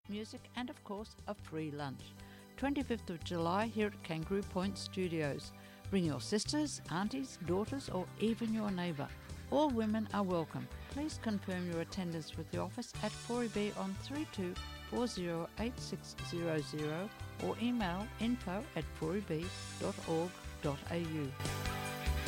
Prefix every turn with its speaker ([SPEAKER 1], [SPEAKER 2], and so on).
[SPEAKER 1] music and, of course, a free lunch. 25th of July here at Kangaroo Point Studios. Bring your sisters, aunties, daughters or even your neighbour. All women are welcome. Please confirm your attendance with the office at 4EB on 32408600 or email info@4eb.org.au.